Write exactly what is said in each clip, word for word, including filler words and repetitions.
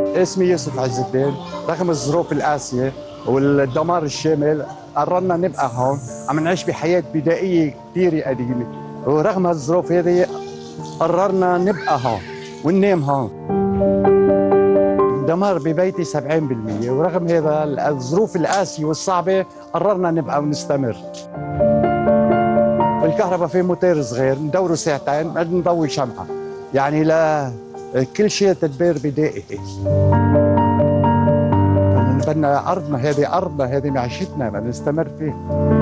اسمي يوسف عز الدين. رغم الظروف القاسية والدمار الشامل قررنا نبقى هون، عم نعيش بحياة بدائية كثير قديمة، ورغم الظروف هذه قررنا نبقى هون وننام هون. دمار ببيتي سبعين بالمئة، ورغم هذا الظروف القاسية والصعبة قررنا نبقى ونستمر. بالكهرباء في موتير صغير ندوره ساعتين بعد نضوي شمعة، يعني لا كل شيء تدبير بدائي. بدنا أرضنا هذه أرضنا هذه معيشتنا بدنا نستمر فيها.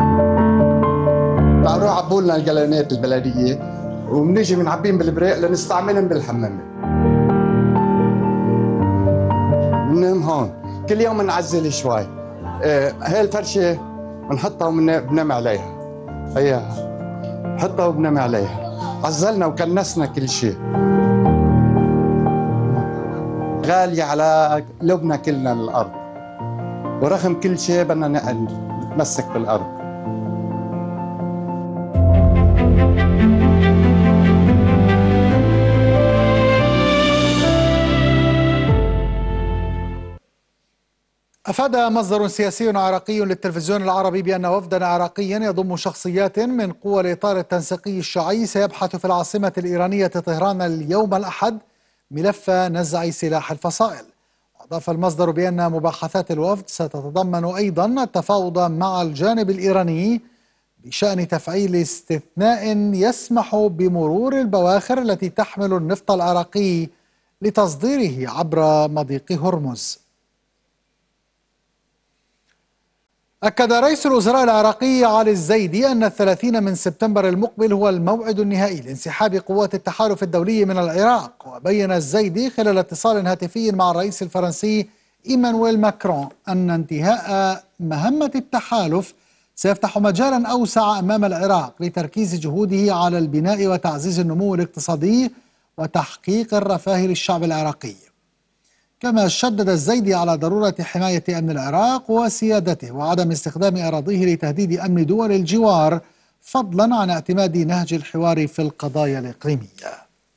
بنروح عبولنا الجلانات البلدية وبنيجي بنعبيهم بالبريق لنستعملهم بالحمامات. بننام هون كل يوم بنعزل شوي. آه هاي الفرشة بنحطها وبننام عليها. هيها نحطها وبننام عليها. عزلنا وكنسنا كل شيء. غالية على قلوبنا كلنا الأرض، ورغم كل شيء بدنا نتمسك بالأرض. أفاد مصدر سياسي عراقي للتلفزيون العربي بأن وفدا عراقيا يضم شخصيات من قوى الإطار التنسيقي الشيعي سيبحث في العاصمة الإيرانية طهران اليوم الأحد ملف نزع سلاح الفصائل. أضاف المصدر بأن مباحثات الوفد ستتضمن أيضا التفاوض مع الجانب الإيراني بشأن تفعيل استثناء يسمح بمرور البواخر التي تحمل النفط العراقي لتصديره عبر مضيق هرمز. أكد رئيس الوزراء العراقي علي الزيدي أن الثلاثين من سبتمبر المقبل هو الموعد النهائي لانسحاب قوات التحالف الدولي من العراق. وبين الزيدي خلال اتصال هاتفي مع الرئيس الفرنسي إيمانويل ماكرون أن انتهاء مهمة التحالف سيفتح مجالا أوسع أمام العراق لتركيز جهوده على البناء وتعزيز النمو الاقتصادي وتحقيق الرفاه للشعب العراقي. كما شدد الزيدي على ضرورة حماية أمن العراق وسيادته وعدم استخدام أراضيه لتهديد أمن دول الجوار، فضلا عن اعتماد نهج الحوار في القضايا الإقليمية.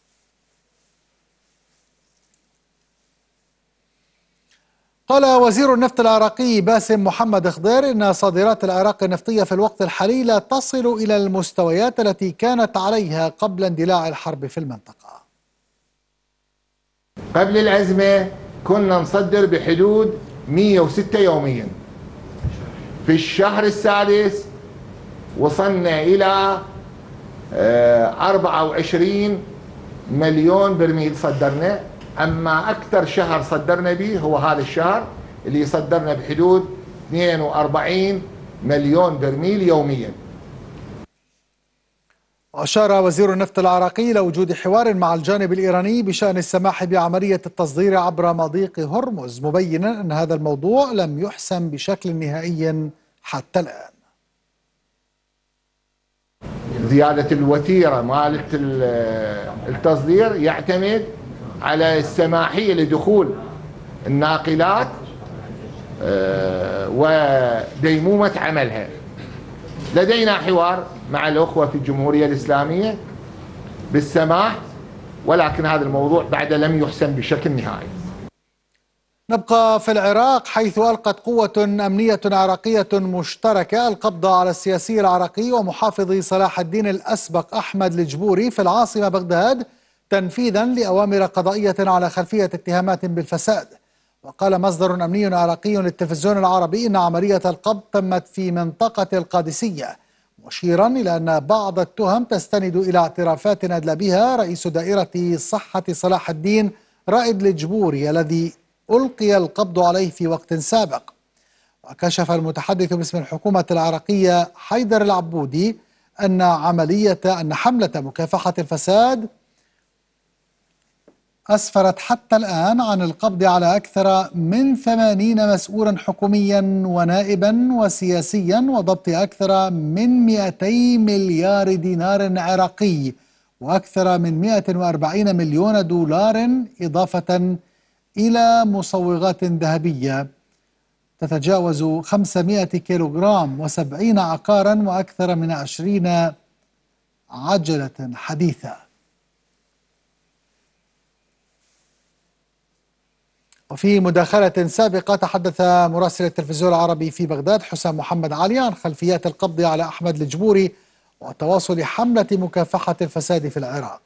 قال وزير النفط العراقي باسم محمد خضير إن صادرات العراق النفطية في الوقت الحالي لا تصل إلى المستويات التي كانت عليها قبل اندلاع الحرب في المنطقة. قبل الأزمة كنا نصدر بحدود مئة وستة يوميا. في الشهر السادس وصلنا إلى أربعة وعشرين مليون برميل صدرنا. أما أكثر شهر صدرنا به هو هذا الشهر اللي صدرنا بحدود اثنين وأربعين مليون برميل يوميا. وأشار وزير النفط العراقي إلى وجود حوار مع الجانب الإيراني بشأن السماح بعملية التصدير عبر مضيق هرمز، مبينا أن هذا الموضوع لم يحسم بشكل نهائي حتى الآن. زيادة الوتيرة مالت التصدير يعتمد على السماحية لدخول الناقلات وديمومة عملها. لدينا حوار مع الأخوة في الجمهورية الإسلامية بالسماح، ولكن هذا الموضوع بعد لم يحسم بشكل نهائي. نبقى في العراق، حيث ألقت قوة أمنية عراقية مشتركة القبض على السياسي العراقي ومحافظ صلاح الدين الأسبق أحمد الجبوري في العاصمة بغداد، تنفيذا لأوامر قضائية على خلفية اتهامات بالفساد. وقال مصدر أمني عراقي للتلفزيون العربي إن عملية القبض تمت في منطقة القادسية، مشيرا إلى أن بعض التهم تستند إلى اعترافات أدلى بها رئيس دائرة صحة صلاح الدين رائد الجبوري الذي ألقي القبض عليه في وقت سابق. وكشف المتحدث باسم الحكومة العراقية حيدر العبودي أن عملية أن حملة مكافحة الفساد أسفرت حتى الآن عن القبض على أكثر من ثمانين مسؤولا حكوميا ونائبا وسياسيا، وضبط أكثر من مئتي مليار دينار عراقي وأكثر من مئة وأربعين مليون دولار، إضافة إلى مصوغات ذهبية تتجاوز خمسمئة كيلوغرام وسبعين عقارا وأكثر من عشرين عجلة حديثة. وفي مداخلة سابقة تحدث مراسل التلفزيون العربي في بغداد حسام محمد علي عن خلفيات القبض على أحمد الجبوري وتواصل حملة مكافحة الفساد في العراق.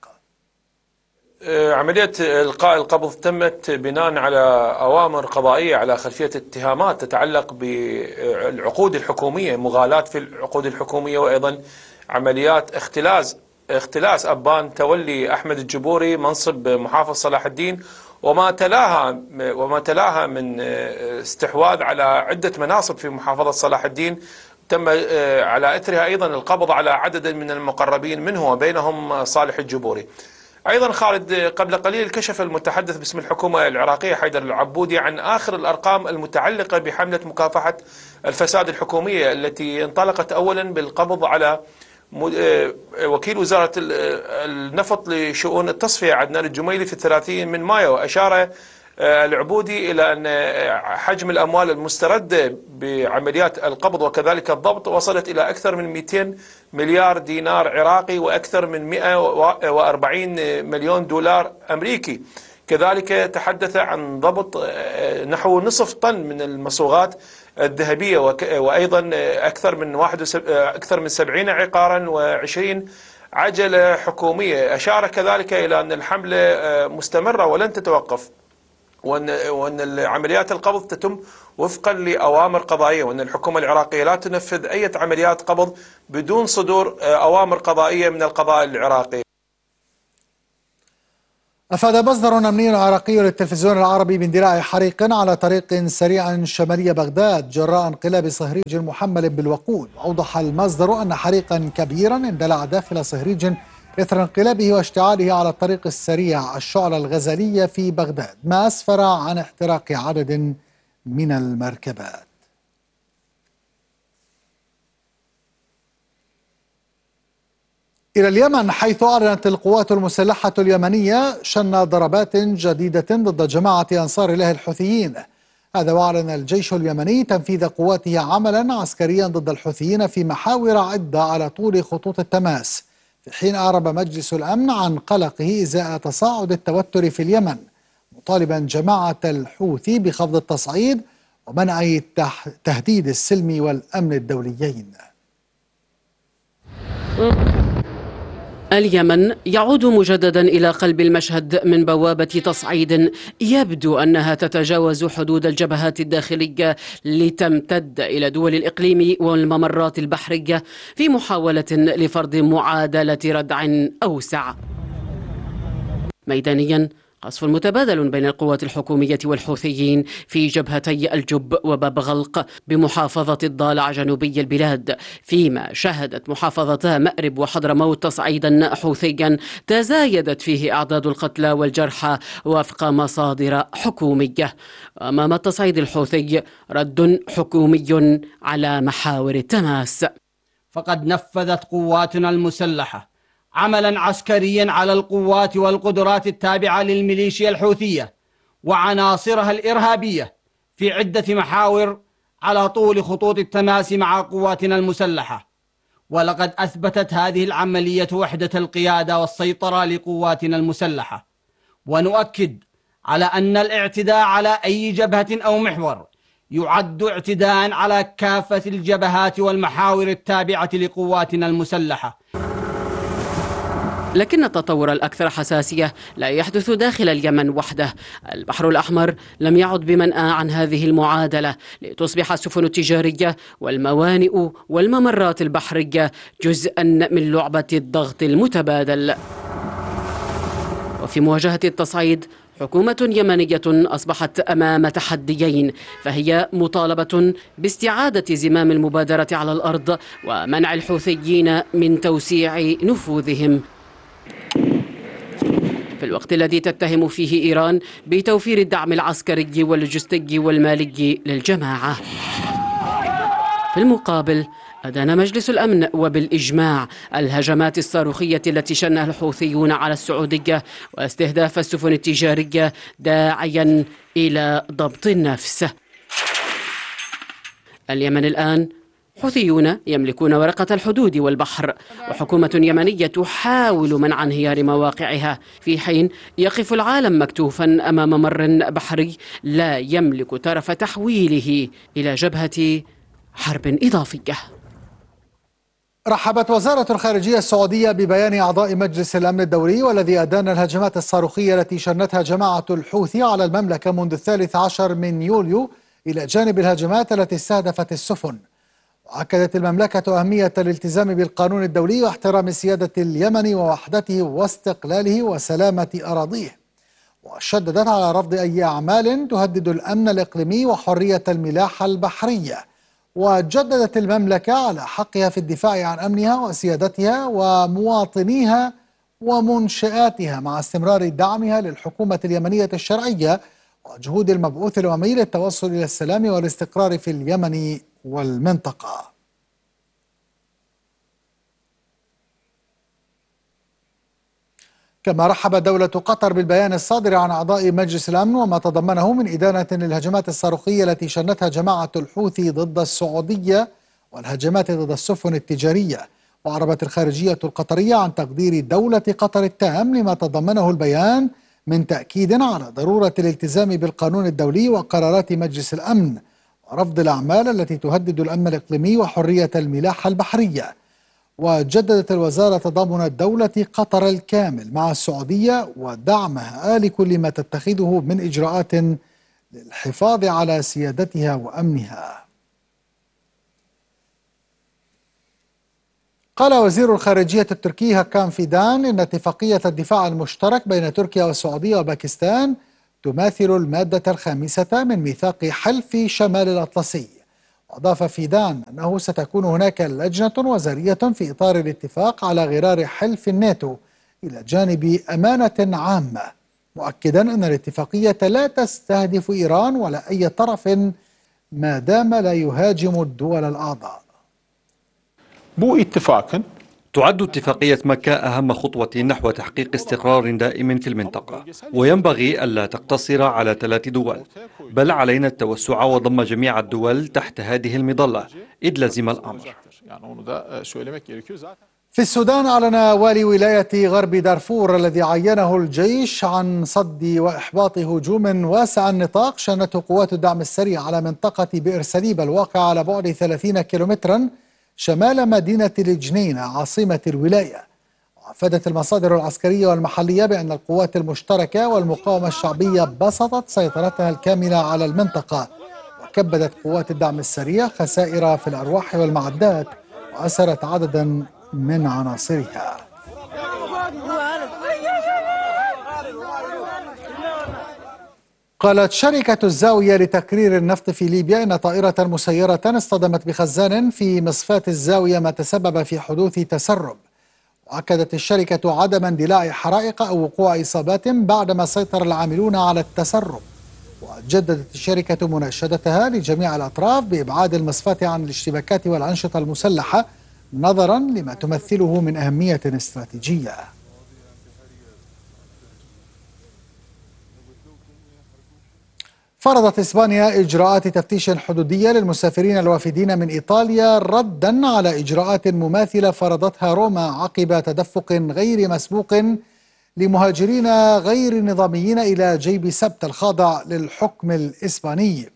عملية إلقاء القبض تمت بناء على أوامر قضائية على خلفية اتهامات تتعلق بالعقود الحكومية، مغالاة في العقود الحكومية، وأيضا عمليات اختلاس اختلاس أبان تولي أحمد الجبوري منصب محافظ صلاح الدين وما تلاها وما تلاها من استحواذ على عدة مناصب في محافظة صلاح الدين. تم على إثرها أيضا القبض على عدد من المقربين منه وبينهم صالح الجبوري. أيضا خالد، قبل قليل كشف المتحدث باسم الحكومة العراقية حيدر العبودي عن آخر الأرقام المتعلقة بحملة مكافحة الفساد الحكومية التي انطلقت أولا بالقبض على وكيل وزارة النفط لشؤون التصفية عدنان الجميلي في الثلاثين من مايو. أشار العبودي إلى أن حجم الأموال المستردة بعمليات القبض وكذلك الضبط وصلت إلى أكثر من مئتين مليار دينار عراقي وأكثر من مئة وأربعين مليون دولار أمريكي. كذلك تحدث عن ضبط نحو نصف طن من المصوغات الذهبية وأيضا أكثر من واحد أكثر من سبعين عقارا وعشرين عجلة حكومية. أشار كذلك إلى أن الحملة مستمرة ولن تتوقف، وأن وأن عمليات القبض تتم وفقا لأوامر قضائية، وأن الحكومة العراقية لا تنفذ أي عمليات قبض بدون صدور أوامر قضائية من القضاء العراقي. أفاد مصدر أمني عراقي للتلفزيون العربي باندلاع حريق على طريق سريع شمالي بغداد جراء انقلاب صهريج محمل بالوقود. أوضح المصدر أن حريقا كبيرا اندلع داخل صهريج إثر انقلابه واشتعاله على الطريق السريع الشعلة الغزالية في بغداد، ما أسفر عن احتراق عدد من المركبات. إلى اليمن، حيث أعلنت القوات المسلحة اليمنية شن ضربات جديدة ضد جماعة أنصار الله الحوثيين. هذا وأعلن الجيش اليمني تنفيذ قواته عملا عسكريا ضد الحوثيين في محاور عدة على طول خطوط التماس، في حين أعرب مجلس الأمن عن قلقه إزاء تصاعد التوتر في اليمن، مطالبا جماعة الحوثي بخفض التصعيد ومنع تهديد السلم والأمن الدوليين. اليمن يعود مجددا إلى قلب المشهد من بوابة تصعيد يبدو أنها تتجاوز حدود الجبهات الداخلية لتمتد إلى دول الإقليم والممرات البحرية في محاولة لفرض معادلة ردع أوسع. ميدانيا، قصف متبادل بين القوات الحكومية والحوثيين في جبهتي الجب وباب غلق بمحافظة الضالع جنوبي البلاد، فيما شهدت محافظتا مأرب وحضرموت تصعيدا حوثيا تزايدت فيه أعداد القتلى والجرحى وفق مصادر حكومية. أمام التصعيد الحوثي رد حكومي على محاور التماس. فقد نفذت قواتنا المسلحة عملا عسكريا على القوات والقدرات التابعة للميليشيا الحوثية وعناصرها الإرهابية في عدة محاور على طول خطوط التماس مع قواتنا المسلحة، ولقد أثبتت هذه العملية وحدة القيادة والسيطرة لقواتنا المسلحة. ونؤكد على أن الاعتداء على أي جبهة أو محور يعد اعتداء على كافة الجبهات والمحاور التابعة لقواتنا المسلحة. لكن التطور الأكثر حساسية لا يحدث داخل اليمن وحده. البحر الأحمر لم يعد بمنأى عن هذه المعادلة لتصبح السفن التجارية والموانئ والممرات البحرية جزءا من لعبة الضغط المتبادل. وفي مواجهة التصعيد، حكومة يمنية أصبحت أمام تحديين، فهي مطالبة باستعادة زمام المبادرة على الأرض ومنع الحوثيين من توسيع نفوذهم، في الوقت الذي تتهم فيه إيران بتوفير الدعم العسكري واللوجستي والمالي للجماعة. في المقابل، أدان مجلس الأمن وبالإجماع الهجمات الصاروخية التي شنها الحوثيون على السعودية واستهداف السفن التجارية، داعيا إلى ضبط النفس. اليمن الآن حوثيون يملكون ورقة الحدود والبحر، وحكومة يمنية تحاول منع انهيار مواقعها، في حين يقف العالم مكتوفا أمام ممر بحري لا يملك طرف تحويله إلى جبهة حرب إضافية. رحبت وزارة الخارجية السعودية ببيان أعضاء مجلس الأمن الدولي والذي أدان الهجمات الصاروخية التي شنتها جماعة الحوثي على المملكة منذ الثالث عشر من يوليو إلى جانب الهجمات التي استهدفت السفن. وأكدت المملكة أهمية الالتزام بالقانون الدولي واحترام سيادة اليمن ووحدته واستقلاله وسلامة أراضيه، وشددت على رفض أي أعمال تهدد الأمن الإقليمي وحرية الملاحة البحرية. وجددت المملكة على حقها في الدفاع عن أمنها وسيادتها ومواطنيها ومنشآتها، مع استمرار دعمها للحكومة اليمنية الشرعية وجهود المبعوث الأممي للتوصل إلى السلام والاستقرار في اليمن والمنطقة. كما رحب دولة قطر بالبيان الصادر عن أعضاء مجلس الأمن وما تضمنه من إدانة للهجمات الصاروخية التي شنتها جماعة الحوثي ضد السعودية والهجمات ضد السفن التجارية. وأعربت الخارجية القطرية عن تقدير دولة قطر التام لما تضمنه البيان من تأكيد على ضرورة الالتزام بالقانون الدولي وقرارات مجلس الأمن ورفض الأعمال التي تهدد الأمن الإقليمي وحرية الملاحة البحرية. وجددت الوزارة تضامن الدولة قطر الكامل مع السعودية ودعمها لكل ما تتخذه من إجراءات للحفاظ على سيادتها وأمنها. قال وزير الخارجية التركي هكان فيدان إن اتفاقية الدفاع المشترك بين تركيا والسعودية وباكستان تماثل المادة الخامسة من ميثاق حلف شمال الأطلسي. وأضاف فيدان أنه ستكون هناك لجنة وزارية في إطار الاتفاق على غرار حلف الناتو إلى جانب أمانة عامة، مؤكدا أن الاتفاقية لا تستهدف إيران ولا أي طرف ما دام لا يهاجم الدول الأعضاء. بو اتفاق تعد اتفاقية مكة أهم خطوة نحو تحقيق استقرار دائم في المنطقة، وينبغي ألا تقتصر على ثلاث دول، بل علينا التوسع وضم جميع الدول تحت هذه المظلة إذ لزم الأمر. في السودان أعلن والي ولاية غرب دارفور الذي عينه الجيش عن صد وإحباط هجوم واسع النطاق شنته قوات الدعم السريع على منطقة بئر سليب الواقعة على بعد ثلاثين كيلومترا شمال مدينة الجنينة عاصمة الولاية. وأفادت المصادر العسكرية والمحلية بأن القوات المشتركة والمقاومة الشعبية بسطت سيطرتها الكاملة على المنطقة، وكبدت قوات الدعم السريع خسائر في الأرواح والمعدات وأسرت عددا من عناصرها. قالت شركة الزاوية لتكرير النفط في ليبيا إن طائرة مسيرة اصطدمت بخزان في مصفاة الزاوية ما تسبب في حدوث تسرب. وأكدت الشركة عدم اندلاع حرائق أو وقوع إصابات بعدما سيطر العاملون على التسرب. وجددت الشركة مناشدتها لجميع الأطراف بإبعاد المصفاة عن الاشتباكات والأنشطة المسلحة نظرا لما تمثله من أهمية استراتيجية. فرضت إسبانيا إجراءات تفتيش حدودية للمسافرين الوافدين من إيطاليا ردا على إجراءات مماثلة فرضتها روما عقب تدفق غير مسبوق لمهاجرين غير نظاميين إلى جيب سبت الخاضع للحكم الإسباني.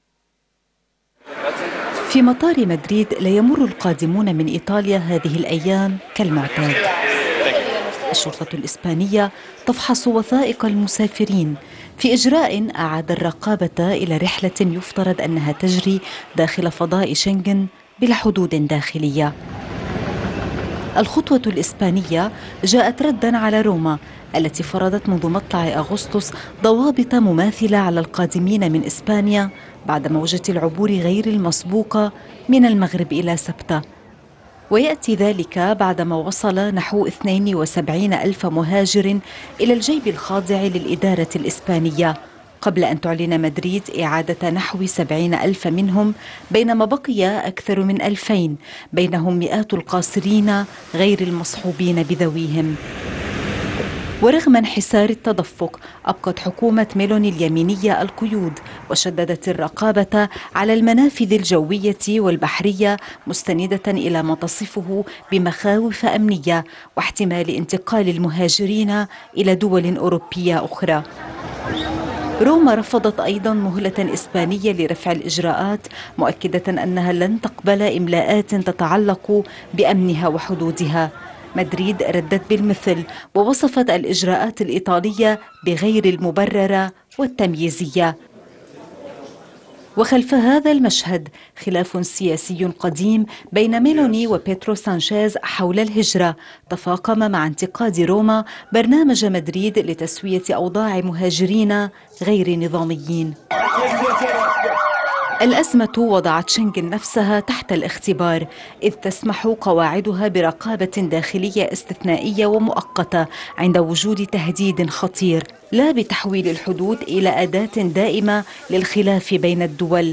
في مطار مدريد لا يمر القادمون من إيطاليا هذه الأيام كالمعتاد. الشرطة الإسبانية تفحص وثائق المسافرين في إجراء أعاد الرقابة إلى رحلة يفترض أنها تجري داخل فضاء شنغن بلا حدود داخلية. الخطوة الإسبانية جاءت ردا على روما التي فرضت منذ مطلع أغسطس ضوابط مماثلة على القادمين من إسبانيا بعد موجة العبور غير المسبوقة من المغرب إلى سبتة. ويأتي ذلك بعدما وصل نحو اثنين وسبعين ألف مهاجر إلى الجيب الخاضع للإدارة الإسبانية، قبل أن تعلن مدريد إعادة نحو سبعين ألف منهم، بينما بقي أكثر من ألفين بينهم مئات القاصرين غير المصحوبين بذويهم. ورغم انحسار التدفق أبقت حكومة ميلوني اليمينية القيود وشددت الرقابة على المنافذ الجوية والبحرية مستندة إلى ما تصفه بمخاوف أمنية واحتمال انتقال المهاجرين إلى دول أوروبية أخرى. روما رفضت أيضا مهلة إسبانية لرفع الإجراءات مؤكدة أنها لن تقبل إملاءات تتعلق بأمنها وحدودها. مدريد ردت بالمثل ووصفت الإجراءات الإيطالية بغير المبررة والتمييزية. وخلف هذا المشهد خلاف سياسي قديم بين ميلوني وبيترو سانشيز حول الهجرة تفاقم مع انتقاد روما برنامج مدريد لتسوية أوضاع مهاجرين غير نظاميين. الأزمة وضعت شنغن نفسها تحت الاختبار، إذ تسمح قواعدها برقابة داخلية استثنائية ومؤقتة عند وجود تهديد خطير، لا بتحويل الحدود إلى أداة دائمة للخلاف بين الدول.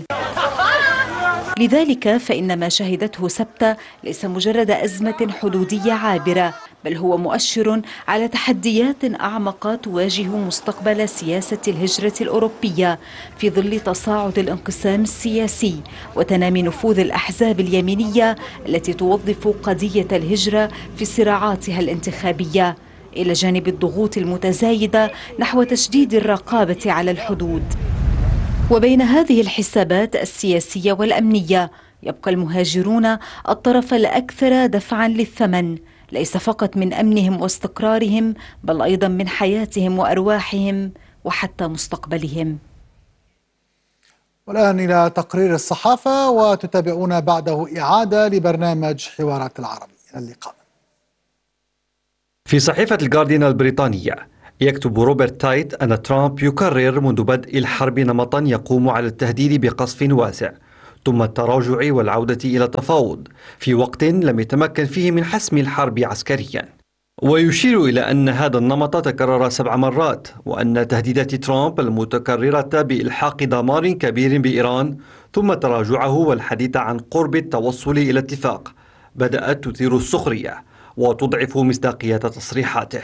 لذلك فإن ما شهدته سبتة ليس مجرد أزمة حدودية عابرة، بل هو مؤشر على تحديات أعمق تواجه مستقبل سياسة الهجرة الأوروبية في ظل تصاعد الانقسام السياسي وتنامي نفوذ الأحزاب اليمينية التي توظف قضية الهجرة في صراعاتها الانتخابية، إلى جانب الضغوط المتزايدة نحو تشديد الرقابة على الحدود. وبين هذه الحسابات السياسية والأمنية يبقى المهاجرون الطرف الأكثر دفعاً للثمن، ليس فقط من أمنهم واستقرارهم بل أيضاً من حياتهم وأرواحهم وحتى مستقبلهم. والآن إلى تقرير الصحافة وتتابعون بعده إعادة لبرنامج حوارات العربي. إلى اللقاء. في صحيفة الجارديان البريطانية يكتب روبرت تايت أن ترامب يكرر منذ بدء الحرب نمطا يقوم على التهديد بقصف واسع ثم التراجع والعودة إلى التفاوض في وقت لم يتمكن فيه من حسم الحرب عسكريا. ويشير إلى أن هذا النمط تكرر سبع مرات، وأن تهديدات ترامب المتكررة بإلحاق دمار كبير بإيران ثم تراجعه والحديث عن قرب التوصل إلى اتفاق بدأت تثير السخرية وتضعف مصداقية تصريحاته.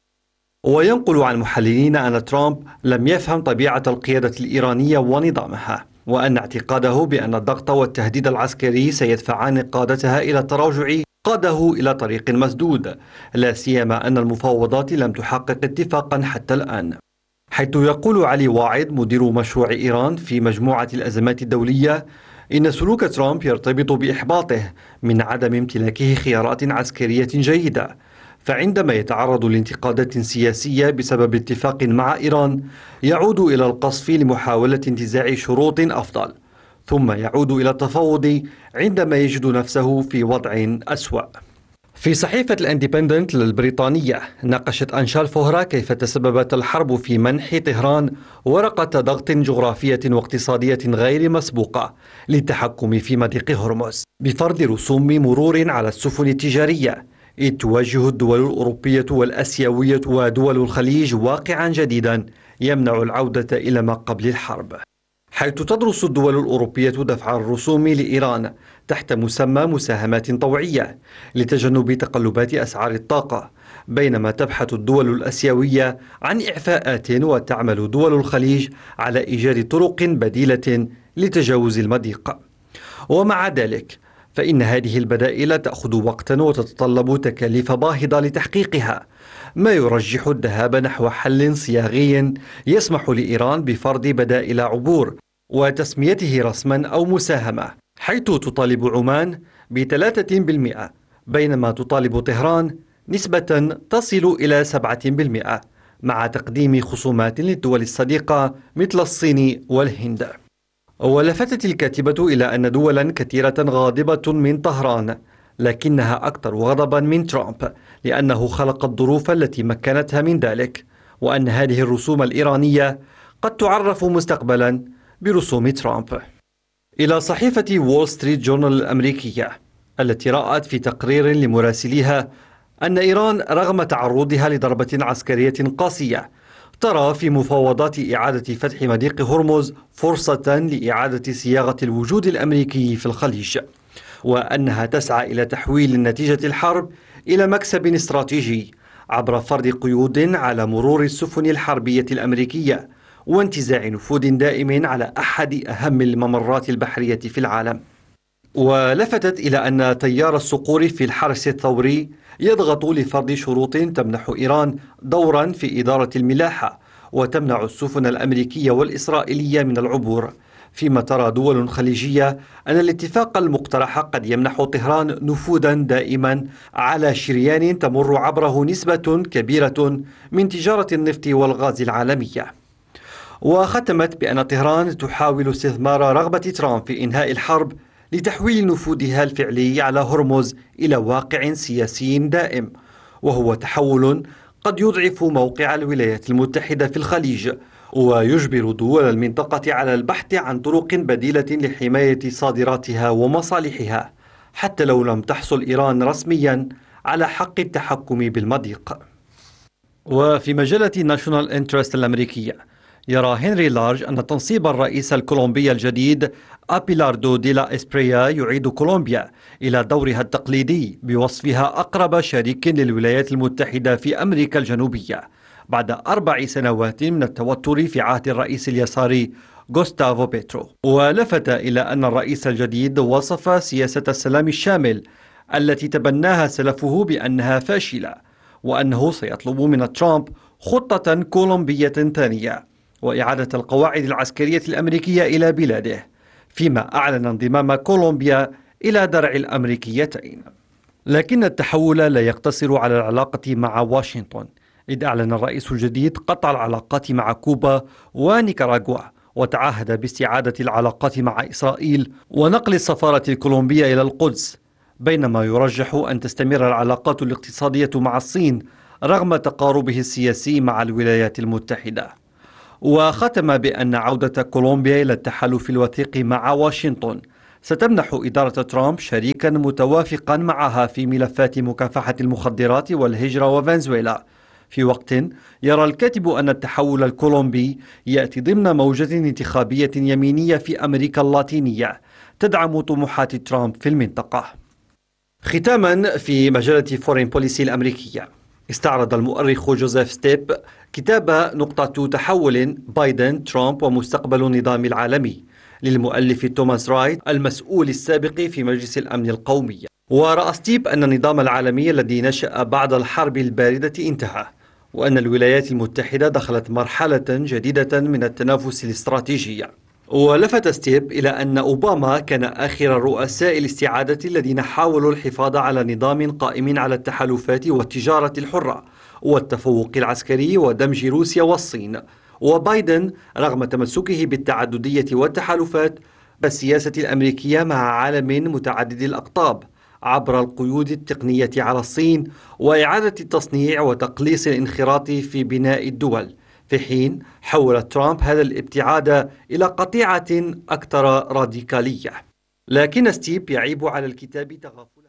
وينقل عن محللين أن ترامب لم يفهم طبيعة القيادة الإيرانية ونظامها، وأن اعتقاده بأن الضغط والتهديد العسكري سيدفعان قادتها إلى التراجع قاده إلى طريق مسدود، لا سيما أن المفاوضات لم تحقق اتفاقا حتى الآن. حيث يقول علي واعد مدير مشروع إيران في مجموعة الأزمات الدولية إن سلوك ترامب يرتبط بإحباطه من عدم امتلاكه خيارات عسكرية جيدة، فعندما يتعرض لانتقادات سياسية بسبب اتفاق مع إيران يعود إلى القصف لمحاولة انتزاع شروط أفضل، ثم يعود إلى التفاوض عندما يجد نفسه في وضع أسوأ. في صحيفة الاندبندنت البريطانية ناقشت أنشال فوهرا كيف تسببت الحرب في منح طهران ورقة ضغط جغرافية واقتصادية غير مسبوقة للتحكم في مضيق هرمز بفرض رسوم مرور على السفن التجارية، إذ تواجه الدول الأوروبية والأسيوية ودول الخليج واقعا جديدا يمنع العودة إلى ما قبل الحرب، حيث تدرس الدول الأوروبية دفع الرسوم لإيران تحت مسمى مساهمات طوعية لتجنب تقلبات أسعار الطاقة، بينما تبحث الدول الأسيوية عن إعفاءات وتعمل دول الخليج على إيجاد طرق بديلة لتجاوز المضيق. ومع ذلك فإن هذه البدائل تأخذ وقتا وتتطلب تكاليف باهظة لتحقيقها، ما يرجح الذهاب نحو حل صياغي يسمح لإيران بفرض بدائل عبور وتسميته رسما أو مساهمة، حيث تطالب عمان بثلاثة بالمئة بينما تطالب طهران نسبة تصل إلى سبعة بالمئة، مع تقديم خصومات للدول الصديقة مثل الصين والهند. ولفتت الكاتبة إلى أن دولا كثيرة غاضبة من طهران، لكنها أكثر غضبا من ترامب لأنه خلق الظروف التي مكنتها من ذلك، وأن هذه الرسوم الإيرانية قد تعرف مستقبلا برسوم ترامب. إلى صحيفة وول ستريت جورنال الأمريكية التي رأت في تقرير لمراسليها أن إيران رغم تعرضها لضربة عسكرية قاسية ترى في مفاوضات إعادة فتح مضيق هرمز فرصة لإعادة صياغة الوجود الأمريكي في الخليج، وأنها تسعى إلى تحويل نتيجة الحرب إلى مكسب استراتيجي عبر فرض قيود على مرور السفن الحربية الأمريكية وانتزاع نفوذ دائم على أحد أهم الممرات البحرية في العالم. ولفتت إلى أن تيار الصقور في الحرس الثوري يضغط لفرض شروط تمنح إيران دورا في إدارة الملاحة وتمنع السفن الأمريكية والإسرائيلية من العبور، فيما ترى دول خليجية أن الاتفاق المقترح قد يمنح طهران نفوذا دائما على شريان تمر عبره نسبة كبيرة من تجارة النفط والغاز العالمية. وختمت بأن طهران تحاول استثمار رغبة ترامب في إنهاء الحرب لتحويل نفوذها الفعلي على هرمز إلى واقع سياسي دائم، وهو تحول قد يضعف موقع الولايات المتحدة في الخليج ويجبر دول المنطقة على البحث عن طرق بديلة لحماية صادراتها ومصالحها، حتى لو لم تحصل إيران رسميا على حق التحكم بالمضيق. وفي مجلة ناشونال انترست الأمريكية يرى هنري لارج أن تنصيب الرئيس الكولومبي الجديد أبيلاردو دي لا إسبريا يعيد كولومبيا إلى دورها التقليدي بوصفها أقرب شريك للولايات المتحدة في أمريكا الجنوبية بعد أربع سنوات من التوتر في عهد الرئيس اليساري غوستافو بيترو. ولفت إلى أن الرئيس الجديد وصف سياسة السلام الشامل التي تبناها سلفه بأنها فاشلة، وأنه سيطلب من ترامب خطة كولومبية ثانية وإعادة القواعد العسكرية الأمريكية إلى بلاده، فيما أعلن انضمام كولومبيا إلى درع الأمريكيتين. لكن التحول لا يقتصر على العلاقة مع واشنطن، إذ أعلن الرئيس الجديد قطع العلاقات مع كوبا ونيكاراغوا، وتعهد باستعادة العلاقات مع إسرائيل ونقل السفارة الكولومبية إلى القدس، بينما يرجح أن تستمر العلاقات الاقتصادية مع الصين رغم تقاربه السياسي مع الولايات المتحدة. وختم بأن عودة كولومبيا إلى التحالف الوثيق مع واشنطن ستمنح إدارة ترامب شريكا متوافقا معها في ملفات مكافحة المخدرات والهجرة وفنزويلا، في وقت يرى الكاتب أن التحول الكولومبي يأتي ضمن موجة انتخابية يمينية في أمريكا اللاتينية تدعم طموحات ترامب في المنطقة. ختاما، في مجلة فورين بوليسي الأمريكية استعرض المؤرخ جوزيف ستيب كتاب نقطة تحول بايدن ترامب ومستقبل النظام العالمي للمؤلف توماس رايت المسؤول السابق في مجلس الأمن القومي. ورأى ستيب أن النظام العالمي الذي نشأ بعد الحرب الباردة انتهى، وأن الولايات المتحدة دخلت مرحلة جديدة من التنافس الاستراتيجي. ولفت ستيب إلى أن أوباما كان آخر رؤساء الاستعادة الذين حاولوا الحفاظ على نظام قائم على التحالفات والتجارة الحرة والتفوق العسكري ودمج روسيا والصين، وبايدن رغم تمسكه بالتعددية والتحالفات بالسياسة الأمريكية مع عالم متعدد الأقطاب عبر القيود التقنية على الصين وإعادة التصنيع وتقليص الانخراط في بناء الدول، في حين حول ترامب هذا الابتعاد إلى قطيعة أكثر راديكالية. لكن ستيب يعيب على الكتاب تغافل